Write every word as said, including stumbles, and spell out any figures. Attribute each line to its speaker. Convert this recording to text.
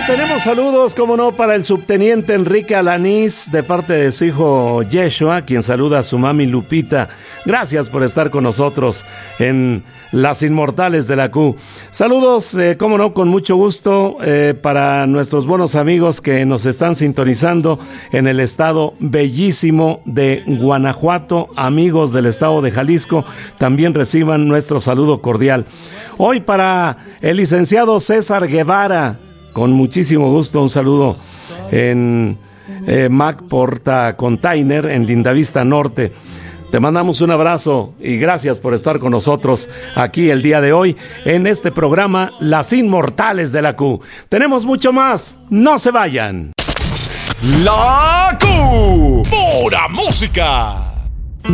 Speaker 1: tenemos saludos, como no, para el subteniente Enrique Alanís, de parte de su hijo Yeshua, quien saluda a su mami Lupita. Gracias por estar con nosotros en Las Inmortales de la Q. Saludos, eh, como no, con mucho gusto eh, para nuestros buenos amigos que nos están sintonizando en el estado bellísimo de Guanajuato. Amigos del estado de Jalisco, también reciban nuestro saludo cordial. Hoy para el licenciado César Guevara, con muchísimo gusto, un saludo en eh, Mac Porta Container en Lindavista Norte. Te mandamos un abrazo y gracias por estar con nosotros aquí el día de hoy en este programa Las Inmortales de la Q. Tenemos mucho más, no se vayan.
Speaker 2: La Q, pura música.